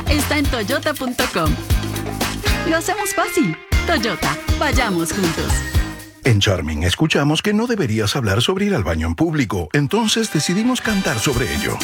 está en toyota.com. Lo hacemos fácil. Toyota, vayamos juntos. En Charming escuchamos que no deberías hablar sobre ir al baño en público, entonces decidimos cantar sobre ello.